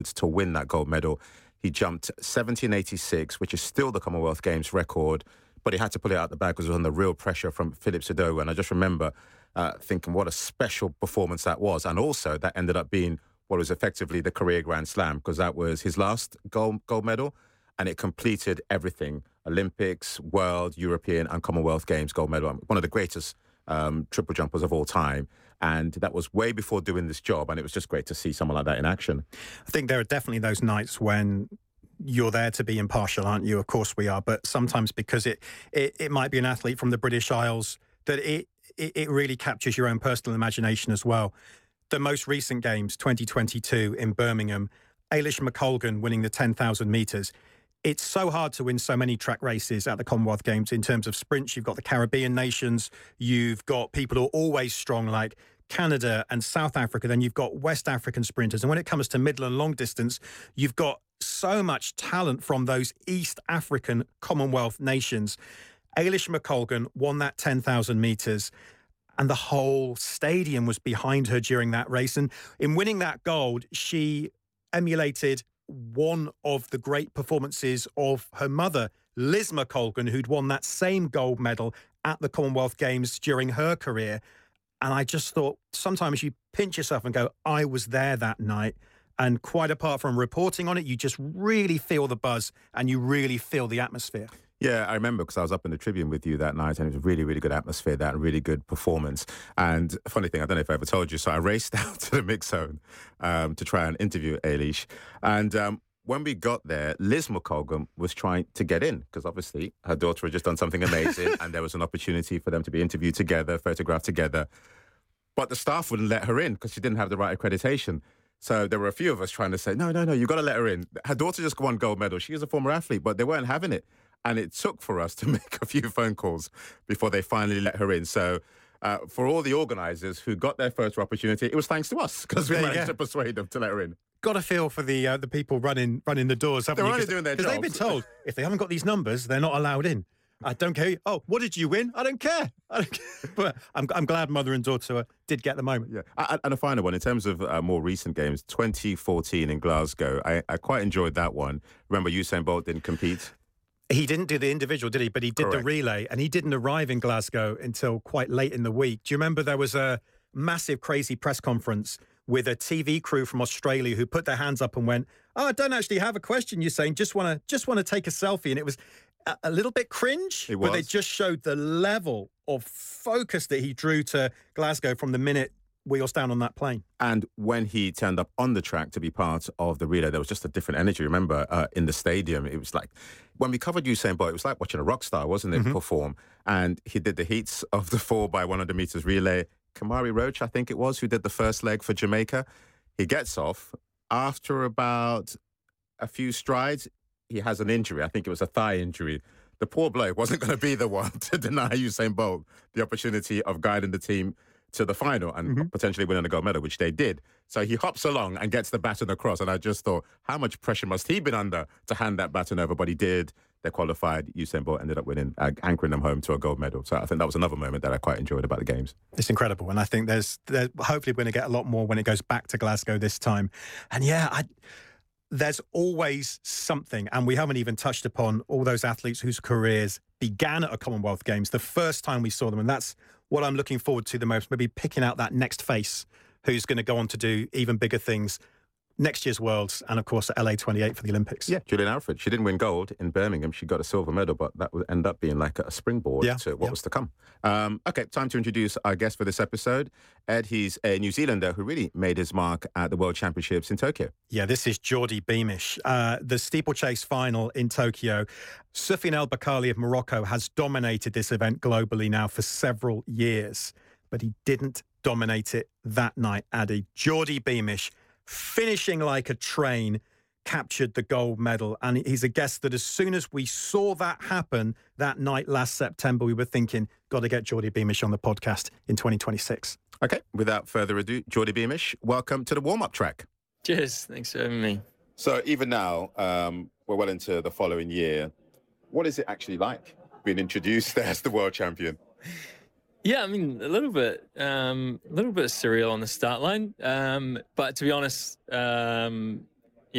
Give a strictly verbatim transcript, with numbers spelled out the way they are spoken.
to win that gold medal. He jumped seventeen eighty-six, which is still the Commonwealth Games record, but he had to pull it out the bag because it was under real pressure from Philip Sodoma. And I just remember uh, thinking what a special performance that was. And also that ended up being what was effectively the career Grand Slam, because that was his last gold, gold medal, and it completed everything: Olympics, World, European and Commonwealth Games gold medal. One of the greatest um, triple jumpers of all time. And that was way before doing this job, and it was just great to see someone like that in action. I think there are definitely those nights when you're there to be impartial, aren't you? Of course we are, but sometimes because it it, it might be an athlete from the British Isles, that it, it it really captures your own personal imagination as well. The most recent games, twenty twenty-two in Birmingham, Eilish McColgan winning the ten thousand metres. It's so hard to win so many track races at the Commonwealth Games in terms of sprints. You've got the Caribbean nations, you've got people who are always strong like Canada and South Africa, then you've got West African sprinters. And when it comes to middle and long distance, you've got so much talent from those East African Commonwealth nations. Eilish McColgan won that ten thousand metres, and the whole stadium was behind her during that race. And in winning that gold, she emulated one of the great performances of her mother, Liz McColgan, who'd won that same gold medal at the Commonwealth Games during her career. And I just thought, sometimes you pinch yourself and go, I was there that night. And quite apart from reporting on it, you just really feel the buzz and you really feel the atmosphere. Yeah, I remember because I was up in the Tribune with you that night, and it was a really, really good atmosphere, that really good performance. And funny thing, I don't know if I ever told you, so I raced out to the mix zone um, to try and interview Eilish. And um, when we got there, Liz McColgan was trying to get in because obviously her daughter had just done something amazing and there was an opportunity for them to be interviewed together, photographed together. But the staff wouldn't let her in because she didn't have the right accreditation. So there were a few of us trying to say, no, no, no, you've got to let her in. Her daughter just won gold medal. She is a former athlete, but they weren't having it. And it took for us to make a few phone calls before they finally let her in. So uh, for all the organisers who got their first opportunity, it was thanks to us because we managed to persuade them to let her in. Got a feel for the uh, the people running running the doors, haven't They're you? only doing their jobs. Because they've been told, if they haven't got these numbers, they're not allowed in. I don't care. Oh, what did you win? I don't care. I don't care. But I'm, I'm glad mother and daughter did get the moment. Yeah. And a final one, in terms of uh, more recent games, twenty fourteen in Glasgow, I, I quite enjoyed that one. Remember Usain Bolt didn't compete? He didn't do the individual, did he? But he did Correct. the relay, and he didn't arrive in Glasgow until quite late in the week. Do you remember there was a massive, crazy press conference with a T V crew from Australia who put their hands up and went, oh, I don't actually have a question, you're saying, just want to just want to take a selfie. And it was a, a little bit cringe, it was. But they just showed the level of focus that he drew to Glasgow from the minute wheels down on that plane. And when he turned up on the track to be part of the relay, there was just a different energy. Remember, uh, in the stadium, it was like, when we covered Usain Bolt, it was like watching a rock star, wasn't it, mm-hmm. perform? And he did the heats of the four by one hundred metres relay. Kamari Roach, I think it was, who did the first leg for Jamaica. He gets off. After about a few strides, he has an injury. I think it was a thigh injury. The poor bloke wasn't going to be the one to deny Usain Bolt the opportunity of guiding the team to the final and mm-hmm. potentially winning a gold medal, which they did. So he hops along and gets the baton across. And I just thought, how much pressure must he have been under to hand that baton over? But he did. They qualified. Usain Bolt ended up winning, uh, anchoring them home to a gold medal. So I think that was another moment that I quite enjoyed about the Games. It's incredible. And I think there's, there's hopefully we're going to get a lot more when it goes back to Glasgow this time. And yeah, I... there's always something, and we haven't even touched upon all those athletes whose careers began at a Commonwealth Games the first time we saw them, and that's what I'm looking forward to the most, maybe picking out that next face who's going to go on to do even bigger things next year's Worlds, and of course at L A twenty-eight for the Olympics. Yeah, Julian Alfred. She didn't win gold in Birmingham. She got a silver medal, but that would end up being like a springboard yeah, to what yeah. was to come. Um, okay, time to introduce our guest for this episode. Ed, he's a New Zealander who really made his mark at the World Championships in Tokyo. Yeah, this is Jordi Beamish. Uh, the steeplechase final in Tokyo. Soufiane El Bakkali of Morocco has dominated this event globally now for several years, but he didn't dominate it that night, Addy. Jordi Beamish, finishing like a train, captured the gold medal. And he's a guest that as soon as we saw that happen that night last September, we were thinking, got to get Jordi Beamish on the podcast in twenty twenty-six. Okay, without further ado, Jordi Beamish, welcome to the warm-up track. Cheers, thanks for having me. So even now, um, we're well into the following year. What is it actually like being introduced as the world champion? Yeah, I mean, a little bit, um, a little bit surreal on the start line. Um, but to be honest, um,